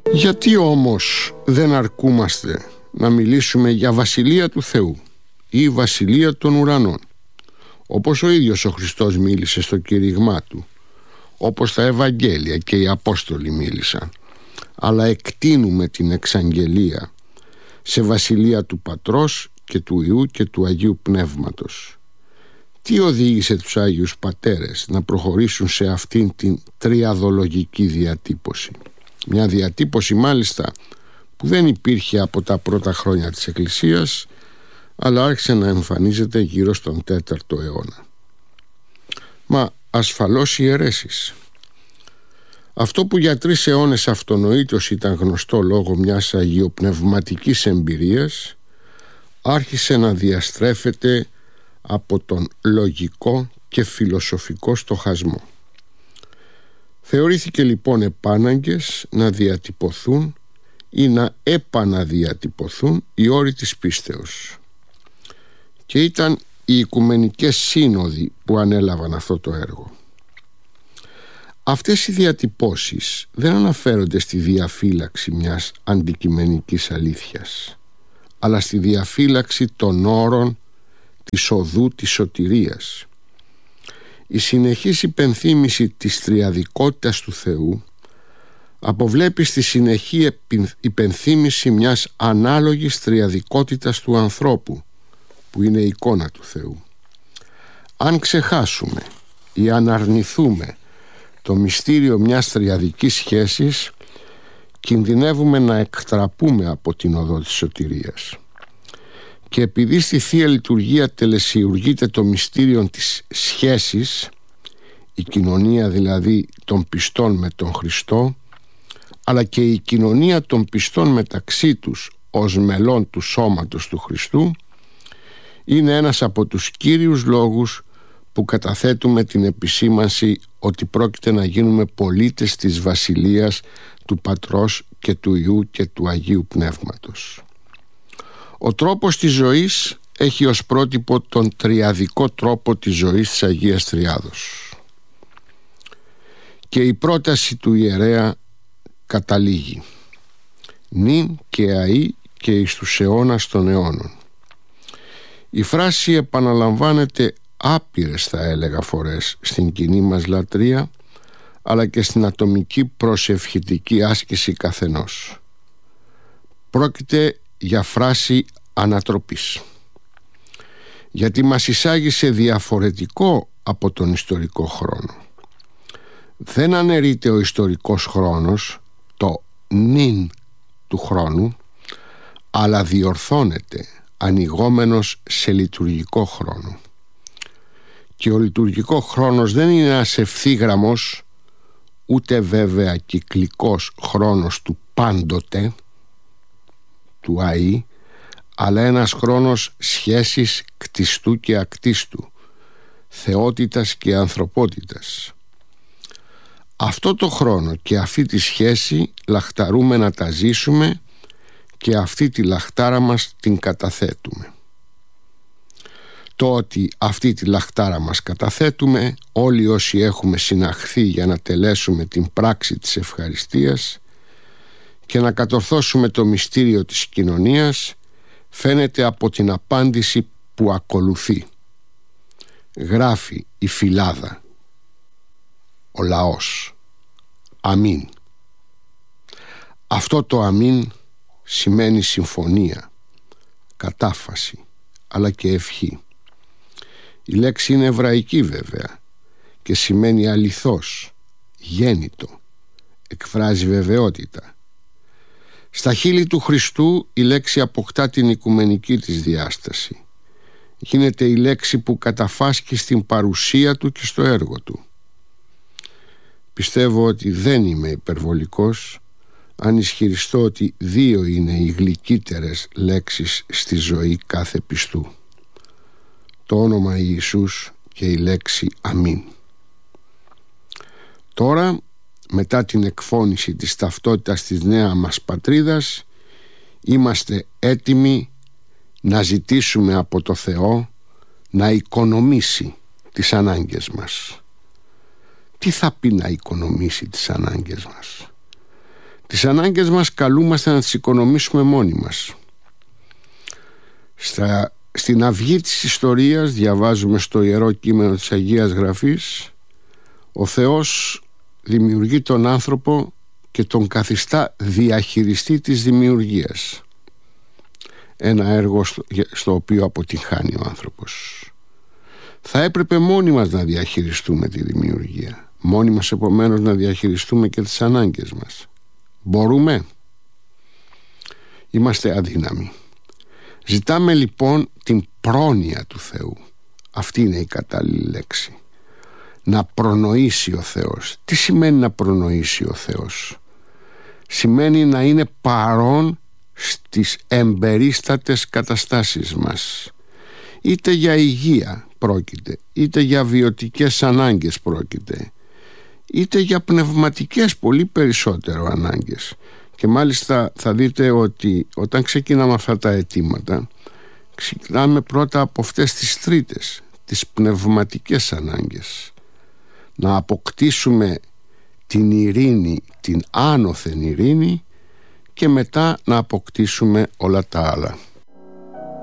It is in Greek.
Γιατί όμως δεν αρκούμαστε να μιλήσουμε για βασιλεία του Θεού ή βασιλεία των ουρανών, όπως ο ίδιος ο Χριστός μίλησε στο κήρυγμά του, όπως τα Ευαγγέλια και οι Απόστολοι μίλησαν, αλλά εκτείνουμε την εξαγγελία σε βασιλεία του Πατρός και του Υιού και του Αγίου Πνεύματος? Τι οδήγησε τους Άγιους Πατέρες να προχωρήσουν σε αυτήν την τριαδολογική διατύπωση? Μια διατύπωση μάλιστα που δεν υπήρχε από τα πρώτα χρόνια της Εκκλησίας, αλλά άρχισε να εμφανίζεται γύρω στον 4ο αιώνα. Μα ασφαλώς οι αιρέσεις. Αυτό που για 3 αιώνες αυτονοήτως ήταν γνωστό λόγω μιας αγιοπνευματικής εμπειρίας, άρχισε να διαστρέφεται από τον λογικό και φιλοσοφικό στοχασμό. Θεωρήθηκε λοιπόν επάναγκες να διατυπωθούν ή να επαναδιατυπωθούν οι όροι της πίστεως. Και ήταν οι Οικουμενικές Σύνοδοι που ανέλαβαν αυτό το έργο. Αυτές οι διατυπώσεις δεν αναφέρονται στη διαφύλαξη μιας αντικειμενικής αλήθειας, αλλά στη διαφύλαξη των όρων της οδού της σωτηρίας. Η συνεχής υπενθύμηση της τριαδικότητας του Θεού αποβλέπει στη συνεχή υπενθύμηση μιας ανάλογης τριαδικότητας του ανθρώπου, που είναι η εικόνα του Θεού. Αν ξεχάσουμε ή αν αρνηθούμε το μυστήριο μιας τριαδικής σχέσης, κινδυνεύουμε να εκτραπούμε από την οδό της σωτηρίας. Και επειδή στη Θεία Λειτουργία τελεσιουργείται το μυστήριο της σχέσης, η κοινωνία δηλαδή των πιστών με τον Χριστό, αλλά και η κοινωνία των πιστών μεταξύ τους ως μελών του σώματος του Χριστού, είναι ένας από τους κύριους λόγους που καταθέτουμε την επισήμανση ότι πρόκειται να γίνουμε πολίτες της Βασιλείας του Πατρός και του Υιού και του Αγίου Πνεύματος. Ο τρόπος της ζωής έχει ως πρότυπο τον τριαδικό τρόπο της ζωής της Αγίας Τριάδος. Και η πρόταση του ιερέα καταλήγει: νυν και αΐ και εις τους αιώνας των αιώνων. Η φράση επαναλαμβάνεται άπειρες, θα έλεγα, φορές στην κοινή μας λατρεία, αλλά και στην ατομική προσευχητική άσκηση καθενός. Πρόκειται για φράση ανατροπής, γιατί μας εισάγει σε διαφορετικό από τον ιστορικό χρόνο. Δεν αναιρείται ο ιστορικός χρόνος, το νυν του χρόνου, αλλά διορθώνεται ανοιγόμενος σε λειτουργικό χρόνο. Και ο λειτουργικό χρόνος δεν είναι ένας ευθύγραμμος, ούτε βέβαια κυκλικός χρόνος του πάντοτε, του αΐ, αλλά ένας χρόνος σχέσης κτιστού και ακτίστου, θεότητας και ανθρωπότητας. Αυτό το χρόνο και αυτή τη σχέση λαχταρούμε να τα ζήσουμε και αυτή τη λαχτάρα μας την καταθέτουμε. Το ότι αυτή τη λαχτάρα μας καταθέτουμε όλοι όσοι έχουμε συναχθεί για να τελέσουμε την πράξη της ευχαριστίας και να κατορθώσουμε το μυστήριο της κοινωνίας, φαίνεται από την απάντηση που ακολουθεί. Γράφει η Φυλάδα, ο λαός, αμήν. Αυτό το αμήν σημαίνει συμφωνία, κατάφαση, αλλά και ευχή. Η λέξη είναι εβραϊκή βέβαια και σημαίνει αληθώς, γέννητο, εκφράζει βεβαιότητα. Στα χείλη του Χριστού η λέξη αποκτά την οικουμενική της διάσταση. Γίνεται η λέξη που καταφάσκει στην παρουσία του και στο έργο του. Πιστεύω ότι δεν είμαι υπερβολικός αν ισχυριστώ ότι 2 είναι οι γλυκύτερες λέξεις στη ζωή κάθε πιστού: το όνομα Ιησούς και η λέξη αμήν. Τώρα, μετά την εκφώνηση της ταυτότητας της νέα μας πατρίδας, είμαστε έτοιμοι να ζητήσουμε από το Θεό να οικονομήσει τις ανάγκες μας. Τι θα πει να οικονομήσει τις ανάγκες μας? Τις ανάγκες μας καλούμαστε να τις οικονομήσουμε μόνοι μας. Στην αυγή της ιστορίας διαβάζουμε στο Ιερό Κείμενο της Αγίας Γραφής: ο Θεός δημιουργεί τον άνθρωπο και τον καθιστά διαχειριστή της δημιουργίας. Ένα έργο στο οποίο αποτυγχάνει ο άνθρωπος. Θα έπρεπε μόνοι μας να διαχειριστούμε τη δημιουργία. Μόνοι μας επομένως να διαχειριστούμε και τις ανάγκες μας. Μπορούμε? Είμαστε αδύναμοι. Ζητάμε λοιπόν την πρόνοια του Θεού. Αυτή είναι η κατάλληλη λέξη. Να προνοήσει ο Θεός. Τι σημαίνει να προνοήσει ο Θεός? Σημαίνει να είναι παρόν στις εμπερίστατες καταστάσεις μας. Είτε για υγεία πρόκειται, είτε για βιωτικές ανάγκες πρόκειται, είτε για πνευματικές πολύ περισσότερο ανάγκες. Και μάλιστα θα δείτε ότι όταν ξεκινάμε αυτά τα αιτήματα, ξεκινάμε πρώτα από αυτές τις τρίτες, τις πνευματικές ανάγκες. Να αποκτήσουμε την ειρήνη, την άνωθεν ειρήνη, και μετά να αποκτήσουμε όλα τα άλλα.